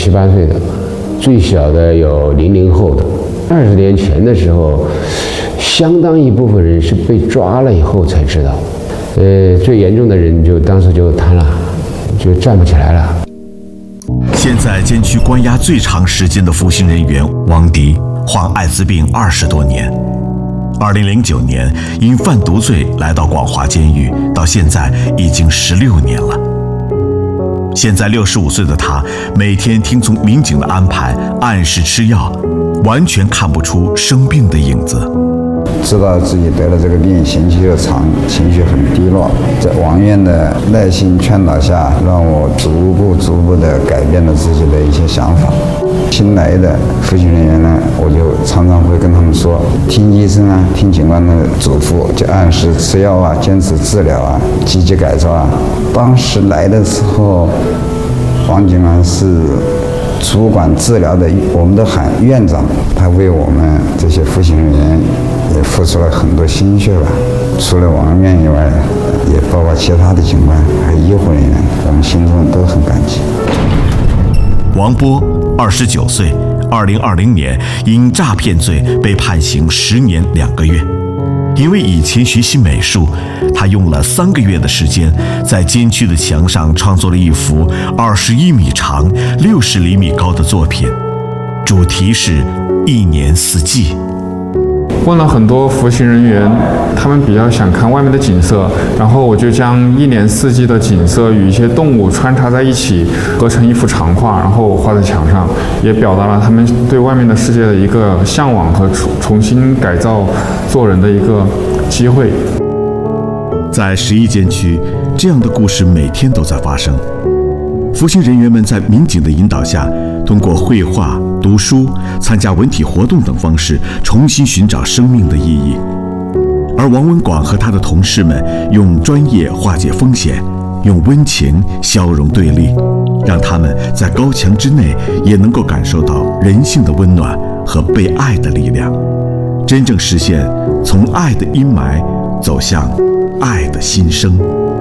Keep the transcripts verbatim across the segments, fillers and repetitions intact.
七八岁的，最小的有零零后的。二十年前的时候，相当一部分人是被抓了以后才知道，呃，最严重的人就当时就瘫了，就站不起来了。 现在监区关押最长时间的服刑人员王迪，患艾滋病二十多年。二零零九年因贩毒罪来到广华监狱，到现在已经十六年了。现在六十五岁的他，每天听从民警的安排，按时吃药，完全看不出生病的影子。 知道自己得了这个病，刑期又长，情绪很低落。在王院的耐心劝导下，让我逐步逐步地改变了自己的一些想法。新来的服刑人员呢，我就常常会跟他们说，听医生啊，听警官的嘱咐，就按时吃药啊，坚持治疗啊，积极改造啊。当时来的时候，王警官是主管治疗的，我们都喊院长，他为我们这些服刑人员也付出了很多心血吧。除了王院以外，也包括其他的警官还有医护人员，我们心中都很感激。 王波，二十九岁，二零二零年因诈骗罪被判刑十年两个月。因为以前学习美术，他用了三个月的时间，在监区的墙上创作了一幅二十一米长、六十厘米高的作品，主题是一年四季。 问了很多服刑人员，他们比较想看外面的景色，然后我就将一年四季的景色与一些动物穿插在一起，合成一幅长画，然后画在墙上，也表达了他们对外面的世界的一个向往和重新改造做人的一个机会。 在十一监区，这样的故事每天都在发生。服刑人员们在民警的引导下，通过绘画、读书、参加文体活动等方式，重新寻找生命的意义。而王文广和他的同事们用专业化解风险，用温情消融对立，让他们在高墙之内也能够感受到人性的温暖和被爱的力量，真正实现从爱的阴霾走向爱的新生。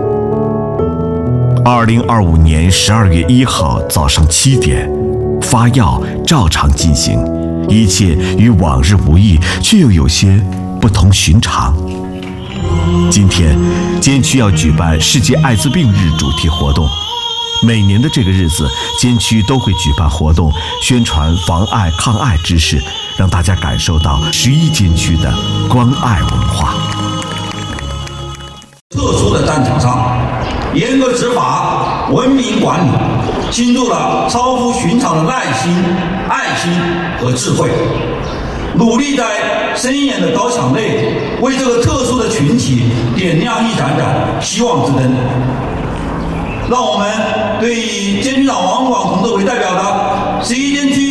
二零二五年十二月一号早上七点，发药照常进行，一切与往日无异，却又有些不同寻常。今天，监区要举办世界艾滋病日主题活动。每年的这个日子，监区都会举办活动，宣传防艾抗艾知识，让大家感受到十一监区的关爱文化。 特殊的战场上，严格执法、文明管理，倾注了超乎寻常的耐心、爱心和智慧，努力在森严的高墙内，为这个特殊的群体点亮一盏盏希望之灯。让我们对以监区长王广同志为代表的十一监区